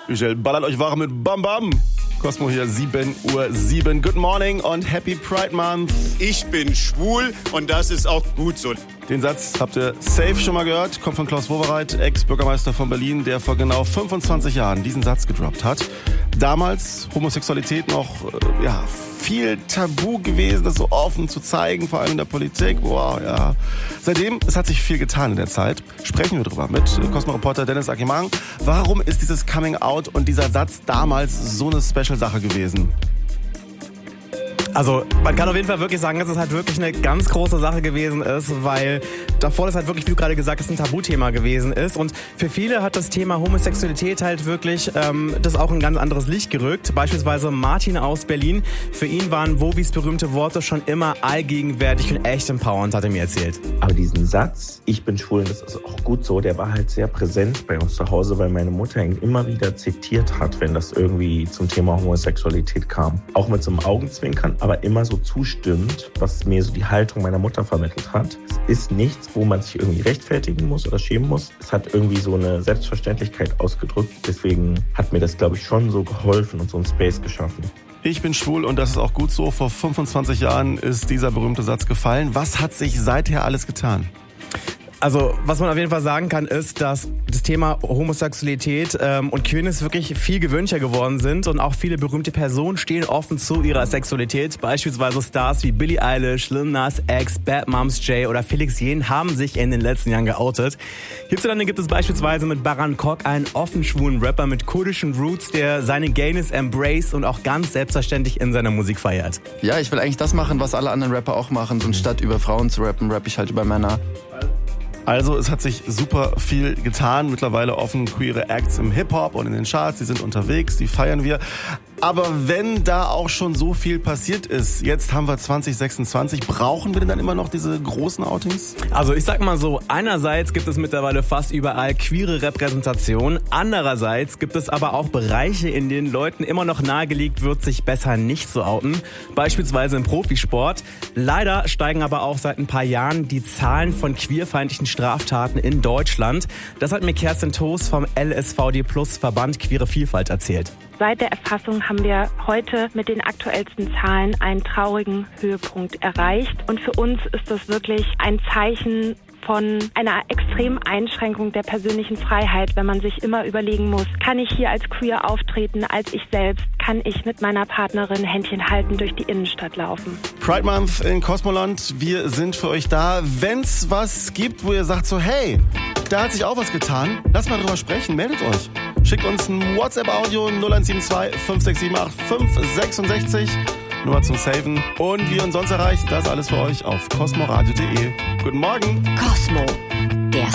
Michel ballert euch wach mit Bam Bam. Cosmo hier, 7:07 Uhr. Good morning und Happy Pride Month. Ich bin schwul und das ist auch gut so. Den Satz habt ihr safe schon mal gehört. Kommt von Klaus Wowereit, Ex-Bürgermeister von Berlin, der vor genau 25 Jahren diesen Satz gedroppt hat. Damals Homosexualität noch viel tabu gewesen, das so offen zu zeigen, vor allem in der Politik. Wow, ja. Seitdem, es hat sich viel getan in der Zeit. Sprechen wir drüber mit Cosmo-Reporter Dennis Akimang. Warum ist dieses Coming-out und dieser Satz damals so eine Special-Sache gewesen? Also man kann auf jeden Fall wirklich sagen, dass es halt wirklich eine ganz große Sache gewesen ist, weil davor das halt wirklich, wie du gerade gesagt hast, ein Tabuthema gewesen ist. Und für viele hat das Thema Homosexualität halt wirklich das auch in ein ganz anderes Licht gerückt. Beispielsweise Martin aus Berlin. Für ihn waren Wowis berühmte Worte schon immer allgegenwärtig und echt empowernd, hat er mir erzählt. Aber diesen Satz, ich bin schwul, das ist auch gut so, der war halt sehr präsent bei uns zu Hause, weil meine Mutter ihn immer wieder zitiert hat, wenn das irgendwie zum Thema Homosexualität kam. Auch mit so einem Augenzwinkern, aber immer so zustimmt, was mir so die Haltung meiner Mutter vermittelt hat. Es ist nichts, wo man sich irgendwie rechtfertigen muss oder schämen muss. Es hat irgendwie so eine Selbstverständlichkeit ausgedrückt. Deswegen hat mir das, glaube ich, schon so geholfen und so einen Space geschaffen. Ich bin schwul und das ist auch gut so. Vor 25 Jahren ist dieser berühmte Satz gefallen. Was hat sich seither alles getan? Also, was man auf jeden Fall sagen kann, ist, dass das Thema Homosexualität und Queerness wirklich viel gewöhnlicher geworden sind und auch viele berühmte Personen stehen offen zu ihrer Sexualität. Beispielsweise Stars wie Billie Eilish, Lil Nas X, Bad Moms J oder Felix Jähn haben sich in den letzten Jahren geoutet. Hierzulande gibt es beispielsweise mit Baran Kok einen offen schwulen Rapper mit kurdischen Roots, der seine Gayness embraced und auch ganz selbstverständlich in seiner Musik feiert. Ja, ich will eigentlich das machen, was alle anderen Rapper auch machen. Und statt über Frauen zu rappen, rappe ich halt über Männer. Also es hat sich super viel getan. Mittlerweile offen queere Acts im Hip-Hop und in den Charts. Die sind unterwegs, die feiern wir. Aber wenn da auch schon so viel passiert ist, jetzt haben wir 2026, brauchen wir denn dann immer noch diese großen Outings? Also ich sag mal so, einerseits gibt es mittlerweile fast überall queere Repräsentation. Andererseits gibt es aber auch Bereiche, in denen Leuten immer noch nahegelegt wird, sich besser nicht zu outen. Beispielsweise im Profisport. Leider steigen aber auch seit ein paar Jahren die Zahlen von queerfeindlichen Straftaten in Deutschland. Das hat mir Kerstin Toos vom LSVD Plus Verband Queere Vielfalt erzählt. Seit der Erfassung haben wir heute mit den aktuellsten Zahlen einen traurigen Höhepunkt erreicht. Und für uns ist das wirklich ein Zeichen von einer extremen Einschränkung der persönlichen Freiheit, wenn man sich immer überlegen muss, kann ich hier als queer auftreten, als ich selbst, kann ich mit meiner Partnerin Händchen halten durch die Innenstadt laufen. Pride Month in Cosmoland, wir sind für euch da. Wenn's was gibt, wo ihr sagt so, hey, da hat sich auch was getan, lasst mal drüber sprechen, meldet euch. Schickt uns ein WhatsApp-Audio 0172 5678 566. Nummer zum Saven. Und wie ihr uns sonst erreicht, das alles für euch auf cosmoradio.de. Guten Morgen. Cosmo.